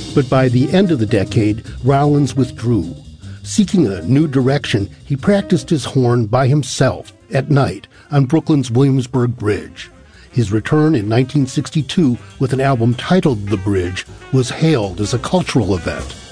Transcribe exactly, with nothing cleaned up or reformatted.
But by the end of the decade, Rollins withdrew. Seeking a new direction, he practiced his horn by himself at night on Brooklyn's Williamsburg Bridge. His return in nineteen sixty-two with an album titled The Bridge was hailed as a cultural event.